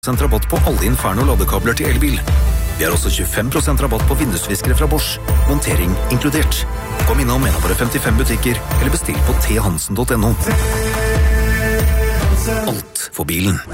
rabatt på alle Inferno-ladekabler til elbil. Vi har også 25% rabatt på vindusviskere fra Bosch. Montering inkludert. Kom innom en av våre 55 butikker, eller bestill på thansen.no. Alt for bilen.